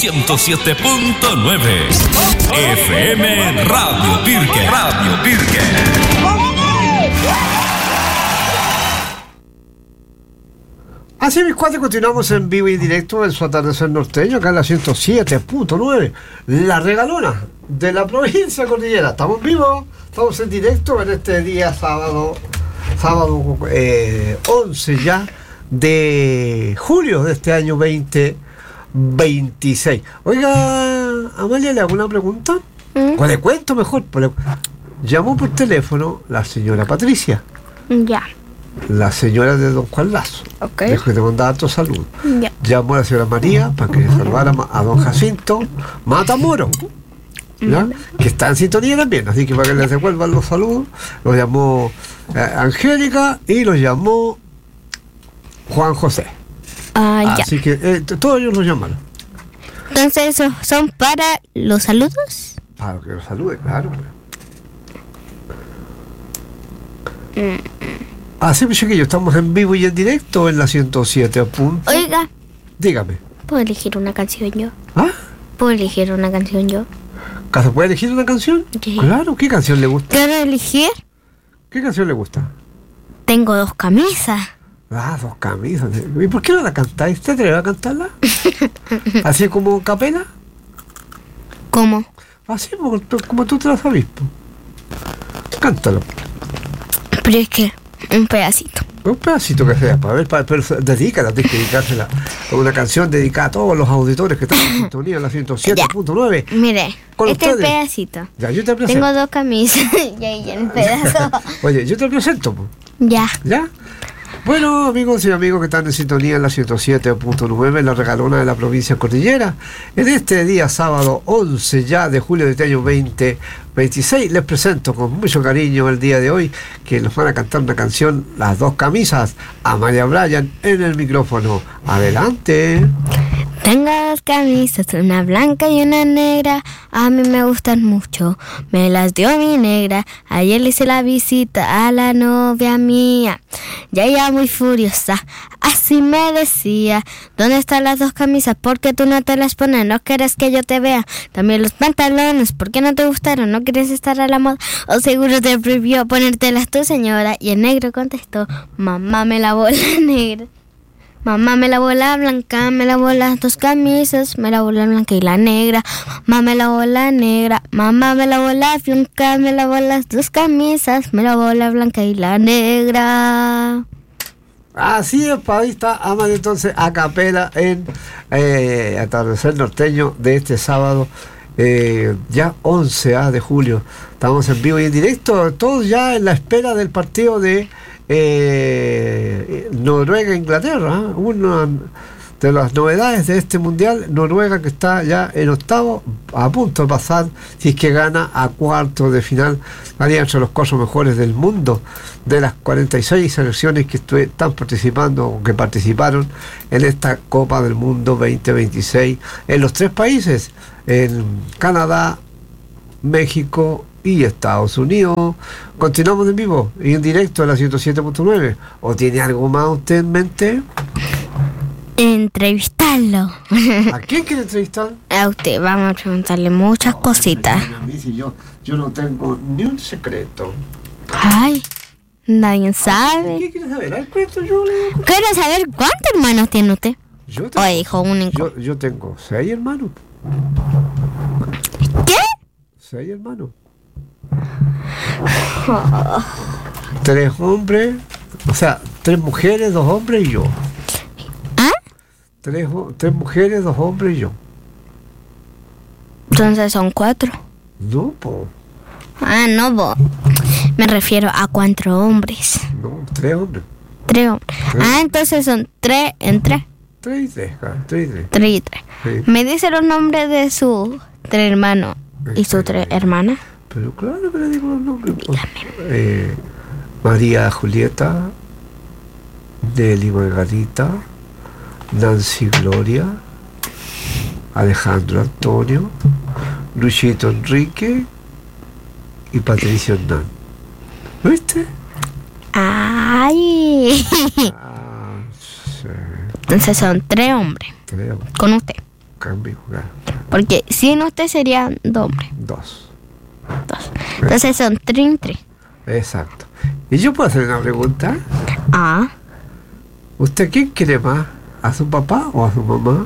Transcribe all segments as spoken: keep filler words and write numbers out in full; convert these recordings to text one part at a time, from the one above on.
ciento siete punto nueve. F M Radio Pirque. Radio Pirque. Así mis cuates, continuamos en vivo y directo en su atardecer norteño, acá en la ciento siete punto nueve, la regalona de la provincia cordillera. Estamos vivos, estamos en directo en este día sábado, sábado eh, once ya de julio de este año veinte veintiséis. Oiga, Amalia, ¿le hago una pregunta? ¿Mm? O le cuento mejor. Le... Llamó por teléfono la señora Patricia. Ya. La señora de don Juan Lazo. Ok. Dijo que te mandaba tu salud. Ya. Llamó a la señora María para que le salvara a don Jacinto Matamoro, ¿ya? Que está en sintonía también, así que para que les devuelvan los saludos. Los llamó eh, Angélica y los llamó Juan José. Ah, ya. Así que eh, todos ellos los llamaron. Entonces, ¿esos son para los saludos? Para que los salude, claro. Mm. Así pues, chiquillos, estamos en vivo y en directo en la ciento siete. Oiga, dígame. ¿puedo elegir una canción yo? ¿Ah? ¿Puedo elegir una canción yo? ¿Se puede elegir una canción? Sí. Claro, ¿qué canción le gusta? ¿Quiero elegir? ¿Qué canción le gusta? Tengo dos camisas. Ah, dos camisas. ¿Y por qué no la cantáis? ¿Usted atreve a cantarla? ¿Así como capela? ¿Cómo? Así como, como tú te la sabes. Cántalo. Pero es que un pedacito. Un pedacito que sea, para ver, para, pero dedícala, tienes que dedicársela. Una canción dedicada a todos los auditores que están en sintonía en la ciento siete punto nueve. Mire, Con este es el ustedes. pedacito. Ya, yo te presento. Tengo dos camisas y ahí ya el pedazo. Oye, yo te presento, po. Ya. ¿Ya? Bueno, amigos y amigos que están en sintonía en la ciento siete punto nueve, la regalona de la provincia cordillera, en este día sábado once ya de julio de este año veinte veintiséis, les presento con mucho cariño el día de hoy que nos van a cantar una canción, Las Dos Camisas, Amalia Bryan en el micrófono. Adelante. Tengo dos camisas, una blanca y una negra. A mí me gustan mucho, me las dio mi negra. Ayer le hice la visita a la novia mía. Ya ella muy furiosa, así me decía: ¿dónde están las dos camisas? ¿Por qué tú no te las pones? ¿No quieres que yo te vea? También los pantalones, ¿por qué no te gustaron? ¿No quieres estar a la moda? ¿O seguro te prohibió ponértelas tu señora? Y el negro contestó: mamá me lavó la negra. Mamá me lavó la blanca, me lavó las dos camisas, me lavó la blanca y la negra. Mamá me lavó la negra, mamá me lavó la blanca, me lavó las dos camisas, me lavó la blanca y la negra. Así es, para ahí está Amalia entonces a capela en eh, Atardecer Norteño de este sábado, eh, ya once de julio. Estamos en vivo y en directo, todos ya en la espera del partido de Eh, Noruega-Inglaterra, ¿eh? Una de las novedades de este mundial. Noruega que está ya en octavo, a punto de pasar, si es que gana, a cuartos de final, estaría entre los cuatro mejores del mundo de las cuarenta y seis selecciones que estu- están participando o que participaron en esta Copa del Mundo veinte veintiséis en los tres países, en Canadá, México y Estados Unidos. Continuamos en vivo y en directo a la ciento siete punto nueve. ¿O tiene algo más usted en mente? Entrevistarlo. ¿A quién quiere entrevistar? A usted, vamos a preguntarle muchas No, cositas. A mí, si yo, yo no tengo ni un secreto. Ay, nadie sabe. ¿Qué quiere saber? Al cuento yo le digo. Quiero saber cuántos hermanos tiene usted. Yo tengo, O hijo único. yo, yo tengo seis hermanos. ¿Qué? Seis hermanos. Tres hombres, o sea, tres mujeres, dos hombres y yo. ¿Ah? Tres, ho- tres mujeres, dos hombres y yo. Entonces son cuatro. No, po. Ah, no, bo. Me refiero a cuatro hombres. No, tres hombres. Tres hombres. Tres. Ah, entonces son tres en tres. Tres y tres, ja, tres y tres. Tres y tres. Sí. ¿Me dice los nombres de sus tres hermanos y sus tres hermanas? Pero claro que le digo los nombres. po. Eh, María Julieta, Nelly Margarita, Nancy Gloria, Alejandro Antonio, Luchito Enrique y Patricio Hernán. ¿Viste? Ay. Ah, sí. Entonces son tres hombres. Tres hombres. Con usted. conmigo, claro. Porque sin usted serían dos hombres. Dos. Dos. Entonces son trin, trin. Exacto. ¿Y yo puedo hacer una pregunta? Ah. ¿Usted quién quiere más? ¿A su papá o a su mamá?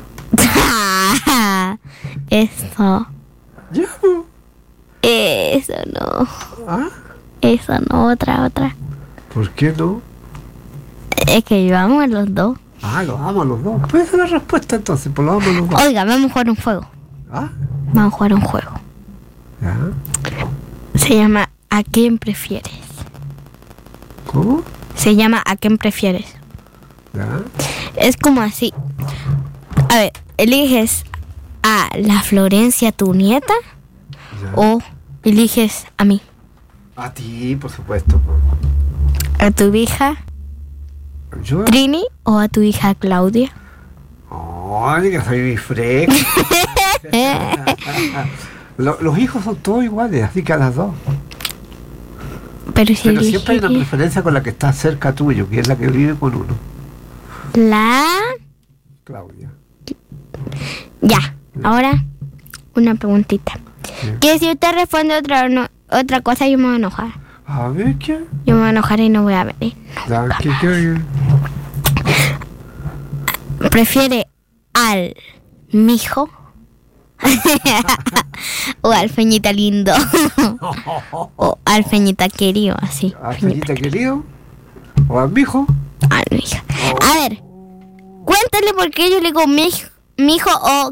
Eso. Ya. pues. Eso no. ¿Ah? Eso no, otra, otra. ¿Por qué no? Es que yo amo a los dos. Ah, los amo a los dos. Puede ser la respuesta entonces, pues los amo a los dos. Oiga, vamos a jugar un juego. ¿Ah? Vamos a jugar un juego. ¿Ya? Se llama ¿A quién prefieres? ¿Cómo? Se llama ¿A quién prefieres? ¿Ya? Es como así. A ver, eliges a la Florencia, tu nieta, ¿Ya? o eliges a mí, A ti, por supuesto. pues. a tu hija ¿Yo? Trini o a tu hija Claudia. Ay, que soy mi fresco. Lo- los hijos son todos iguales, así que a las dos. Pero si Pero siempre hay una eliges preferencia con la que está cerca tuyo, que es la que vive con uno. la... Claudia. Ya, ahora una preguntita. Sí. Que si usted responde otra no- otra cosa, yo me voy a enojar. A ver, ¿qué? Yo me voy a enojar y no voy a venir. Ya, ¿qué, qué? ¿Prefiere al mijo o al feñita lindo? O al feñita querido, así. ¿A Feñita querido? ¿O a mi hijo? Al mijo. A ver, cuéntale por qué yo le digo mijo, mijo o,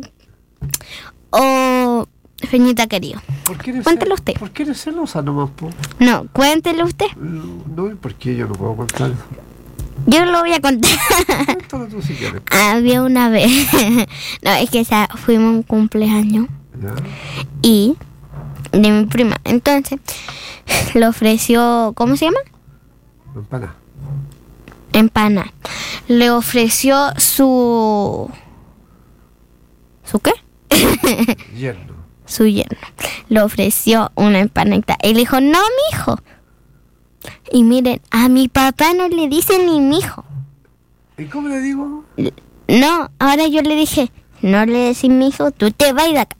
o feñita querido. ¿Por qué eres Cuéntelo cel- usted. ¿Por qué eres celosa nomás, po? No, cuéntele usted. No, ¿y por qué yo no puedo contar eso? Yo lo voy a contar. Cuéntalo tú si quieres. Había una vez. No, es que esa, fuimos a un cumpleaños ¿Ya? y de mi prima. Entonces, le ofreció, ¿cómo se llama? Empana. Empana. Le ofreció su... ¿Su qué? Yerno. Su yerno. Le ofreció una empanita. Y le dijo, no, mijo. Y miren, a mi papá no le dice ni mijo. ¿Y cómo le digo? No, ahora yo le dije, no le decís mijo, tú te vas de acá.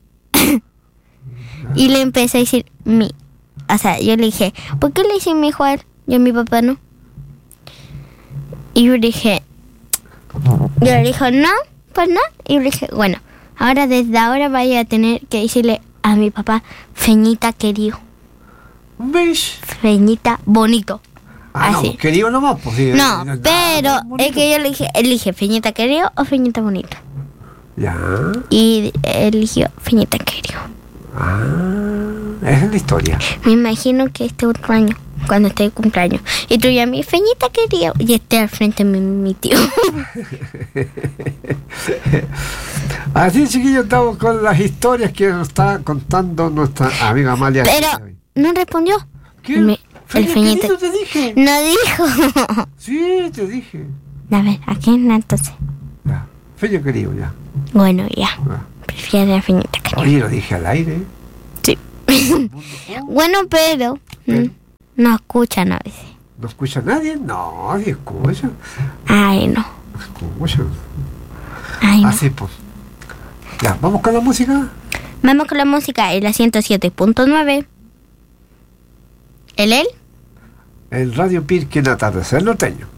Y le empecé a decir mi. O sea, yo le dije, ¿por qué le dices mijo a él? Y a mi papá no. Y yo le dije, yo le dije, no, pues no. Y yo le dije, bueno, ahora desde ahora vaya a tener que decirle a mi papá, feñita querido, Un beige. feñita bonito. Ah, Así. no, querido nomás, pues sí. No, Ah, pero bonito. es que yo le dije, elige feñita querido o feñita bonito. Ya. Y eligió feñita querido. Ah, esa es la historia. Me imagino que este otro año, cuando esté de cumpleaños, y tú y a mi feñita querido, y esté al frente de mi, mi tío. Así, chiquillos, estamos con las historias que nos está contando nuestra amiga Amalia. Pero no respondió. ¿Qué? Me- el Feña, feñita. querido, te dije. No dijo. Sí, te dije. A ver, ¿a quién entonces? Ya. Feña querido, ya. Bueno, ya. Ah. Prefiere a feñita querido. Oye, lo dije al aire. Sí. Bueno, pero Pero. mm, no escuchan a veces. ¿No escucha nadie? No, nadie escucha. Ay, no. No escucha. Ay, no. Así, pues. Ya, vamos con la música. Vamos con la música en la ciento siete punto nueve. ¿El él? El Radio Pirque en Atardecer Norteño.